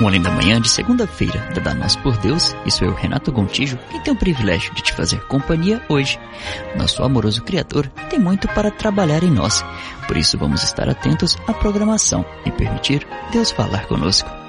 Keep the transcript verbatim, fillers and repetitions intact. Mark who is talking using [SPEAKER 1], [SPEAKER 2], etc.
[SPEAKER 1] O Além da Manhã de segunda-feira, dada a nós por Deus, e sou eu, Renato Gontijo, quem tem o privilégio de te fazer companhia hoje. Nosso amoroso Criador tem muito para trabalhar em nós, por isso vamos estar atentos à programação e permitir Deus falar conosco.